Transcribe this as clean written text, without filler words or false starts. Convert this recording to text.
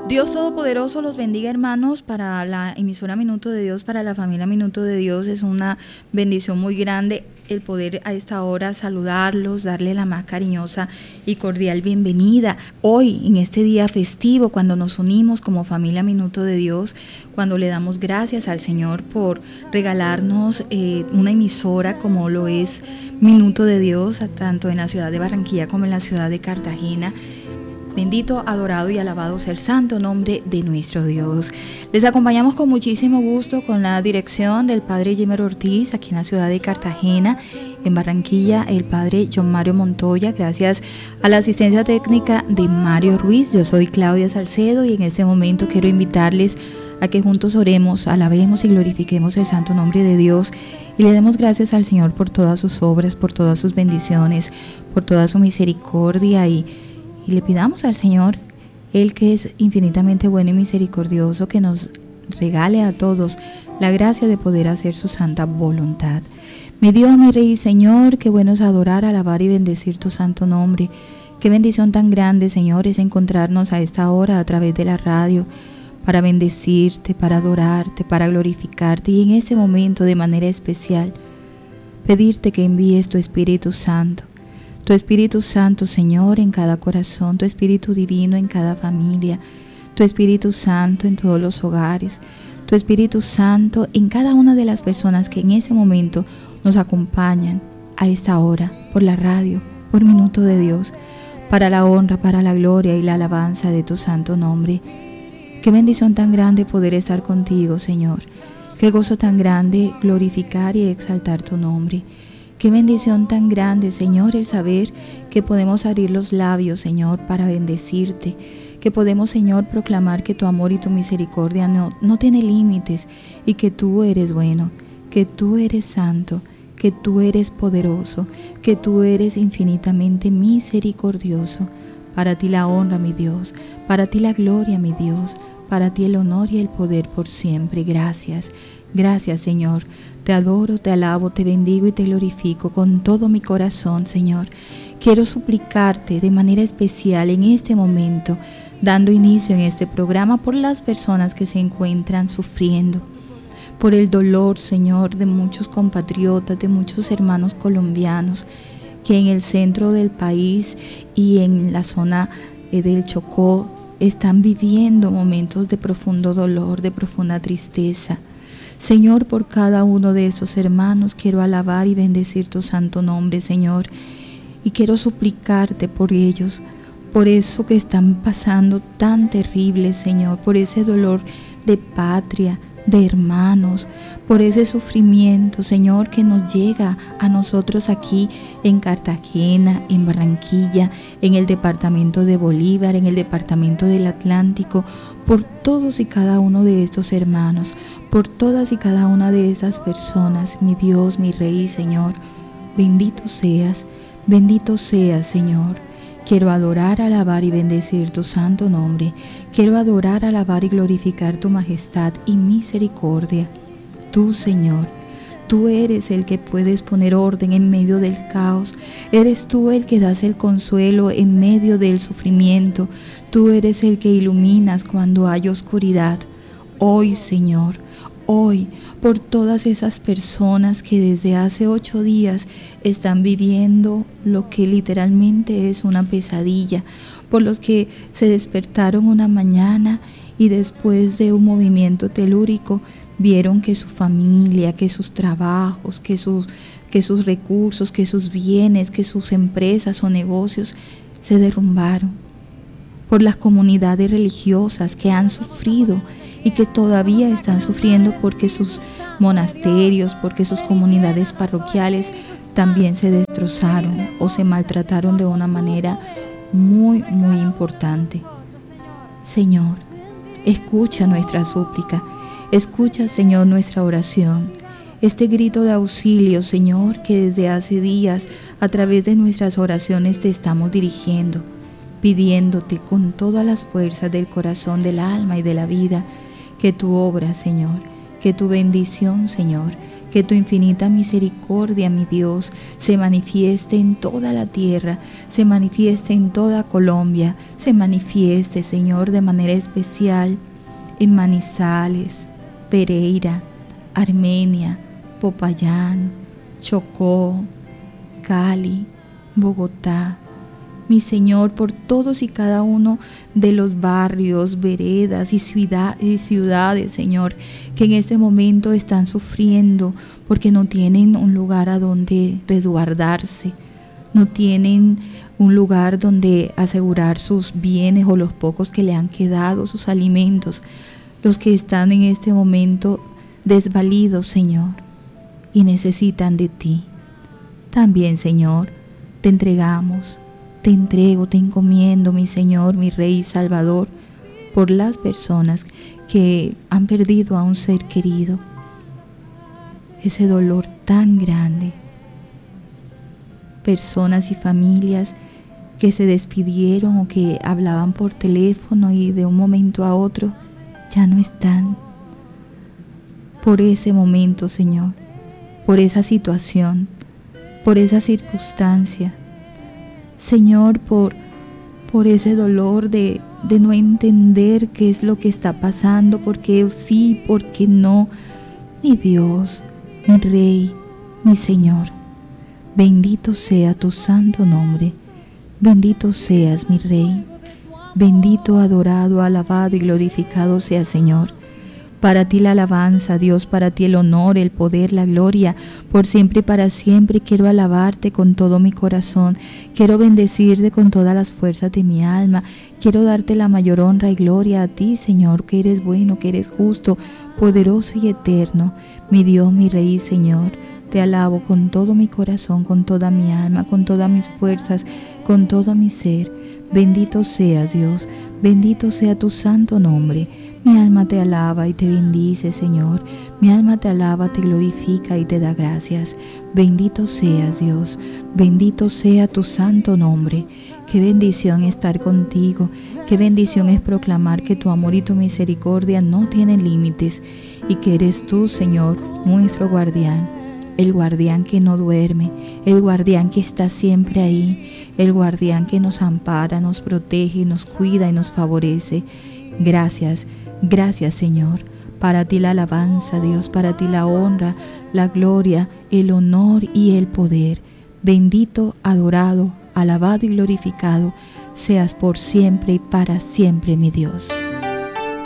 Dios Todopoderoso los bendiga, hermanos. Para la emisora Minuto de Dios, para la familia Minuto de Dios, es una bendición muy grande el poder a esta hora saludarlos, darle la más cariñosa y cordial bienvenida. Hoy, en este día festivo, cuando nos unimos como familia Minuto de Dios, cuando le damos gracias al Señor por regalarnos una emisora como lo es Minuto de Dios, tanto en la ciudad de Barranquilla como en la ciudad de Cartagena. Bendito, adorado y alabado sea el santo nombre de nuestro Dios. Les acompañamos con muchísimo gusto con la dirección del Padre Yemer Ortiz aquí en la ciudad de Cartagena. En Barranquilla, el Padre John Mario Montoya, gracias a la asistencia técnica de Mario Ruiz. Yo soy Claudia Salcedo y en este momento quiero invitarles a que juntos oremos, alabemos y glorifiquemos el santo nombre de Dios y le demos gracias al Señor por todas sus obras, por todas sus bendiciones, por toda su misericordia y le pidamos al Señor, Él que es infinitamente bueno y misericordioso, que nos regale a todos la gracia de poder hacer su santa voluntad. Mi Dios, mi Rey y Señor, qué bueno es adorar, alabar y bendecir tu santo nombre. Qué bendición tan grande, Señor, es encontrarnos a esta hora a través de la radio para bendecirte, para adorarte, para glorificarte y en este momento de manera especial pedirte que envíes tu Espíritu Santo. Tu Espíritu Santo, Señor, en cada corazón, tu Espíritu Divino en cada familia, tu Espíritu Santo en todos los hogares, tu Espíritu Santo en cada una de las personas que en este momento nos acompañan a esta hora, por la radio, por Minuto de Dios, para la honra, para la gloria y la alabanza de tu santo nombre. Qué bendición tan grande poder estar contigo, Señor. Qué gozo tan grande glorificar y exaltar tu nombre. Qué bendición tan grande, Señor, el saber que podemos abrir los labios, Señor, para bendecirte, que podemos, Señor, proclamar que tu amor y tu misericordia no tiene límites y que tú eres bueno, que tú eres santo, que tú eres poderoso, que tú eres infinitamente misericordioso. Para ti la honra, mi Dios, para ti la gloria, mi Dios, para ti el honor y el poder por siempre. Gracias. Gracias, Señor. Te adoro, te alabo, te bendigo y te glorifico con todo mi corazón, Señor. Quiero suplicarte de manera especial en este momento, dando inicio en este programa, por las personas que se encuentran sufriendo, por el dolor, Señor, de muchos compatriotas, de muchos hermanos colombianos que en el centro del país y en la zona del Chocó están viviendo momentos de profundo dolor, de profunda tristeza. Señor, por cada uno de estos hermanos quiero alabar y bendecir tu santo nombre, Señor, y quiero suplicarte por ellos, por eso que están pasando tan terrible, Señor, por ese dolor de patria, de hermanos, por ese sufrimiento, Señor, que nos llega a nosotros aquí en Cartagena, en Barranquilla, en el departamento de Bolívar, en el departamento del Atlántico, por todos y cada uno de estos hermanos, por todas y cada una de esas personas, mi Dios, mi Rey, Señor. Bendito seas, Señor. Quiero adorar, alabar y bendecir tu santo nombre. Quiero adorar, alabar y glorificar tu majestad y misericordia. Tú, Señor, tú eres el que puedes poner orden en medio del caos. Eres tú el que das el consuelo en medio del sufrimiento. Tú eres el que iluminas cuando hay oscuridad. Hoy, Señor, hoy, por todas esas personas que desde hace 8 días están viviendo lo que literalmente es una pesadilla, por los que se despertaron una mañana y después de un movimiento telúrico vieron que su familia, que sus trabajos, que sus recursos, que sus bienes, que sus empresas o negocios se derrumbaron, por las comunidades religiosas que han sufrido y que todavía están sufriendo porque sus monasterios, porque sus comunidades parroquiales también se destrozaron o se maltrataron de una manera muy, muy importante. Señor, escucha nuestra súplica, escucha, Señor, nuestra oración, este grito de auxilio, Señor, que desde hace días a través de nuestras oraciones te estamos dirigiendo, pidiéndote con todas las fuerzas del corazón, del alma y de la vida, que tu obra, Señor, que tu bendición, Señor, Que tu infinita misericordia, mi Dios, se manifieste en toda la tierra, se manifieste en toda Colombia, se manifieste, Señor, de manera especial en Manizales, Pereira, Armenia, Popayán, Chocó, Cali, Bogotá. Mi Señor, por todos y cada uno de los barrios, veredas y ciudades, Señor, que en este momento están sufriendo porque no tienen un lugar a donde resguardarse, no tienen un lugar donde asegurar sus bienes o los pocos que le han quedado, sus alimentos, los que están en este momento desvalidos, Señor, y necesitan de ti. También, Señor, te entregamos, te entrego, te encomiendo, mi Señor, mi Rey y Salvador, por las personas que han perdido a un ser querido. Ese dolor tan grande. Personas y familias que se despidieron o que hablaban por teléfono y de un momento a otro ya no están. Por ese momento, Señor, por esa situación, por esa circunstancia, Señor, por ese dolor de no entender qué es lo que está pasando, por qué sí, por qué no. Mi Dios, mi Rey, mi Señor, bendito sea tu santo nombre, bendito seas, mi Rey, bendito, adorado, alabado y glorificado sea, Señor. Para ti la alabanza, Dios, para ti el honor, el poder, la gloria, por siempre y para siempre. Quiero alabarte con todo mi corazón, quiero bendecirte con todas las fuerzas de mi alma, quiero darte la mayor honra y gloria a ti, Señor, que eres bueno, que eres justo, poderoso y eterno, mi Dios, mi Rey y Señor. Te alabo con todo mi corazón, con toda mi alma, con todas mis fuerzas, con todo mi ser. Bendito seas, Dios, bendito sea tu santo nombre. Mi alma te alaba y te bendice, Señor. Mi alma te alaba, te glorifica y te da gracias. Bendito seas, Dios. Bendito sea tu santo nombre. Qué bendición estar contigo. Qué bendición es proclamar que tu amor y tu misericordia no tienen límites y que eres tú, Señor, nuestro guardián. El guardián que no duerme, el guardián que está siempre ahí, el guardián que nos ampara, nos protege, nos cuida y nos favorece. Gracias, gracias, Señor. Para ti la alabanza, Dios, para ti la honra, la gloria, el honor y el poder. Bendito, adorado, alabado y glorificado seas por siempre y para siempre, mi Dios.